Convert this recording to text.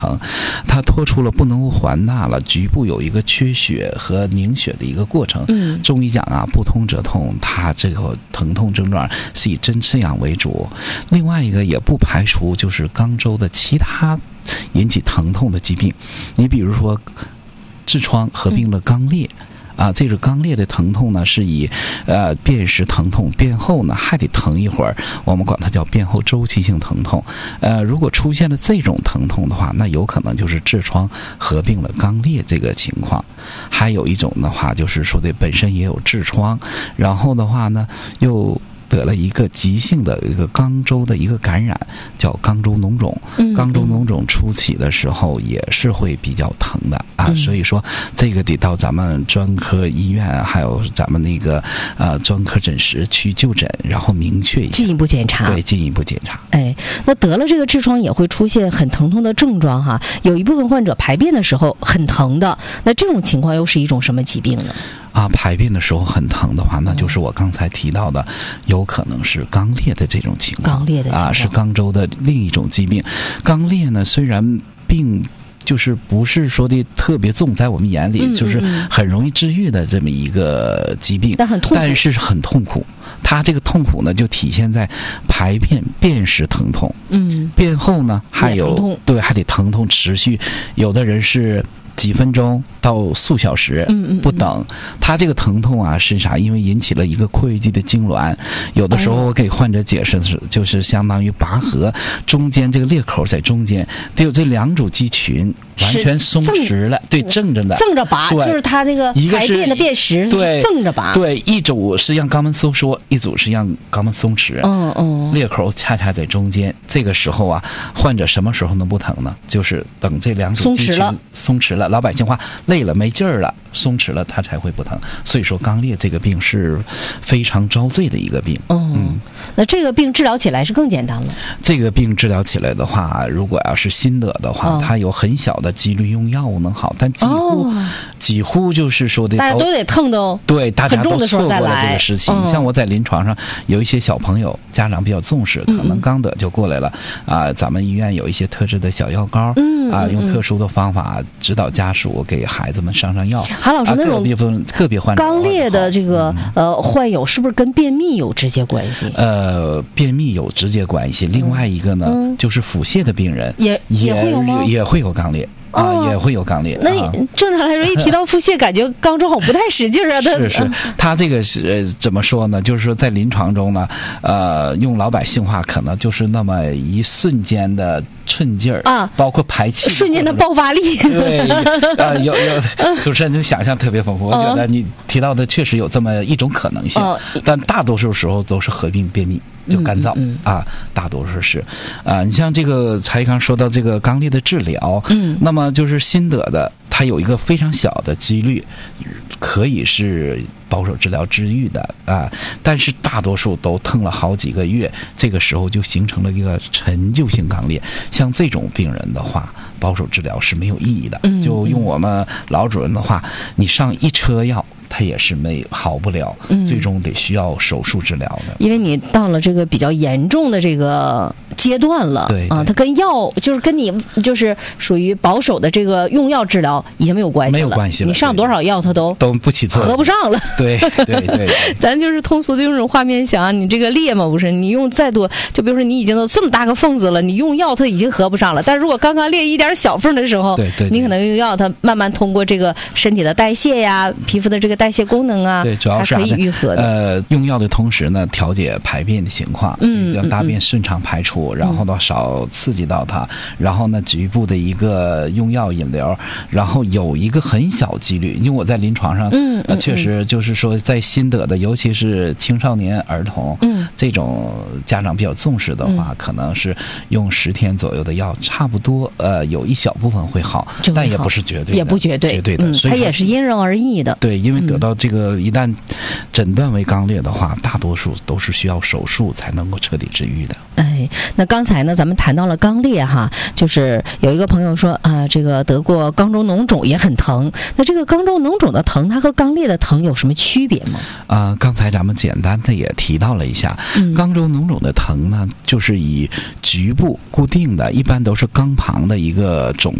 它脱出了不能还纳了，局部有一个缺血和凝血的一个过程。中医讲啊，不通则痛，它这个疼痛症状是以针刺痒为主。另外一个也不排除就是肛周的其他引起疼痛的疾病，你比如说痔疮合并了肛裂。这个肛裂的疼痛呢，是以便时疼痛，便后呢还得疼一会儿，我们管它叫便后周期性疼痛。如果出现了这种疼痛的话，那有可能就是痔疮合并了肛裂这个情况。还有一种的话，就是说的本身也有痔疮，然后的话呢又得了一个急性的一个肛周的一个感染，叫肛周脓肿。肛周脓肿初期的时候也是会比较疼的所以说这个得到咱们专科医院还有咱们那个专科诊室去就诊，然后明确一下， 进一步检查。 对，进一步检查。 那得了这个痔疮也会出现很疼痛的症状哈，有一部分患者排便的时候很疼的，那这种情况又是一种什么疾病呢？ 排便的时候很疼的话，那就是我刚才提到的，有可能是肛裂的这种情况。 肛裂的情况是肛周的另一种疾病。肛裂呢，虽然并就是不是说的特别重，在我们眼里就是很容易治愈的这么一个疾病，但是很痛苦。它这个痛苦呢，就体现在排便时疼痛，便后呢还有对还得疼痛持续，有的人是几分钟到数小时不等。他这个疼痛啊是啥？因为引起了一个括约肌的痉挛，有的时候我给患者解释就是相当于拔河，中间这个裂口在中间，得有这两组肌群完全松弛了，对，正着的， 正着拔，就是他这个排便的便时正着拔。 对，一组是让肛门收缩，一组是让肛门松弛。裂口恰恰在中间。这个时候啊，患者什么时候能不疼呢？就是等这两组肌群松弛了，老百姓话累了没劲儿了，松弛了，它才会不疼。所以说肛裂这个病是非常遭罪的一个病。 那这个病治疗起来是更简单了。 这个病治疗起来的话，如果要是心得的话，它有很小的几率用药物能好，但几乎就是说的大家都得疼的对，大家都错过了这个时期。像我在临床上有一些小朋友，家长比较重视，可能刚得就过来了咱们医院有一些特制的小药膏用特殊的方法指导家属给孩子们上药。 韩老师，那种个别患者肛裂的这个患有是不是跟便秘有直接关系？ 便秘有直接关系。另外一个呢，就是腹泻的病人也会有肛裂。也会有肛裂。 那正常来说，一提到腹泻，感觉肛周好像不太使劲啊。 是，他这个是怎么说呢？就是说在临床中呢，用老百姓话，可能就是那么一瞬间的寸劲儿包括排气瞬间的爆发力。 对，有主持人的想象特别丰富。我觉得你提到的确实有这么一种可能性，但大多数时候都是合并便秘。就干燥大多数是你像这个才刚说到这个肛裂的治疗，那么就是心得的，它有一个非常小的几率可以是保守治疗治愈的但是大多数都疼了好几个月，这个时候就形成了一个陈旧性肛裂。像这种病人的话，保守治疗是没有意义的。就用我们老主任的话，你上一车药它也是好不了，最终得需要手术治疗的。 因为你到了这个比较严重的这个阶段了， 对它跟药就是跟你就是属于保守的这个用药治疗已经没有关系了， 没有关系了。 你上多少药它都不起作用， 合不上了。 对， 咱就是通俗的用这种画面想，你这个裂嘛不是，你用再多，就比如说你已经都这么大个缝子了，你用药它已经合不上了。但是如果刚刚裂一点小缝的时候， 对， 你可能用药，它慢慢通过这个身体的代谢呀，皮肤的这个代谢功能对，主要是可以愈合的。 用药的同时呢，调节排便的情况，让大便顺畅排出，然后呢少刺激到它，然后呢局部的一个用药引流，然后有一个很小几率，因为我在临床上确实就是说在心得的，尤其是青少年儿童这种家长比较重视的话，可能是用10天左右的药，差不多有一小部分会好，但也不是绝对的， 也不绝对的， 它也是因人而异的。 对，因为得到这个一旦诊断为肛裂的话，大多数都是需要手术才能够彻底治愈的。 哎，那刚才呢，咱们谈到了肛裂哈，就是有一个朋友说啊，这个得过肛周脓肿也很疼。那这个肛周脓肿的疼，它和肛裂的疼有什么区别吗？ 刚才咱们简单的也提到了一下，肛周脓肿的疼呢，就是以局部固定的，一般都是肛旁的一个肿